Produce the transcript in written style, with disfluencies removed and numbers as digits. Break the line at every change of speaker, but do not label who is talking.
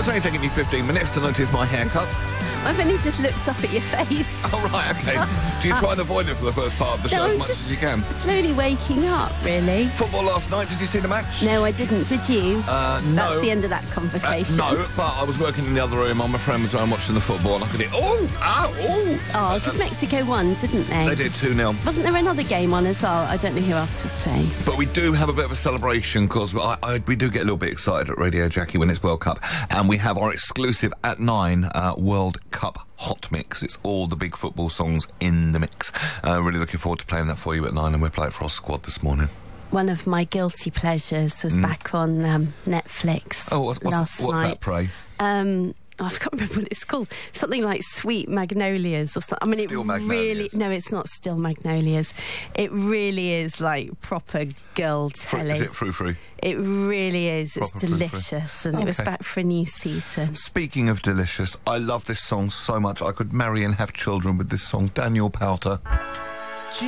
it's only taken you 15 minutes to notice my haircut.
I've only just looked up at your face.
Oh, right, OK. Do you try and avoid it for the first part of the show as much as you can?
Slowly waking up, really.
Football last night, did you see the match?
No, I didn't. Did you?
No.
That's the end of that conversation.
No, but I was working in the other room. My friend was around watching the football, and I could hear,
Oh, because Mexico won, didn't they?
They did 2-0.
Wasn't there another game on as well? I don't know who else was playing.
But we do have a bit of a celebration, because we do get a little bit excited at Radio Jackie when it's World Cup, and we have our exclusive at 9 World Cup Hot Mix. It's all the big football songs in the mix. Really looking forward to playing that for you at 9, and we'll play it for our squad this morning.
One of my guilty pleasures was back on Netflix.
Oh, what's that, pray?
I can't remember what it's called. Something like Sweet Magnolias or something. I mean,
Still Magnolias.
No, it's not Still Magnolias. It really is like proper girl telly.
Is it frou-frou?
It really is.
Proper
it's delicious, and it was back for a new season.
Speaking of delicious, I love this song so much. I could marry and have children with this song. Daniel Powter.